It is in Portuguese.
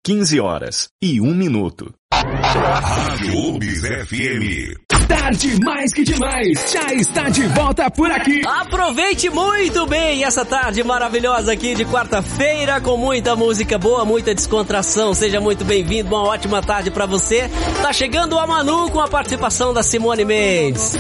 15h01. Rádio UBS FM. Tarde mais que demais, já está de volta por aqui. Aproveite muito bem essa tarde maravilhosa aqui de quarta-feira, com muita música boa, muita descontração. Seja muito bem-vindo, uma ótima tarde pra você. Tá chegando a Manu com a participação da Simone Mendes.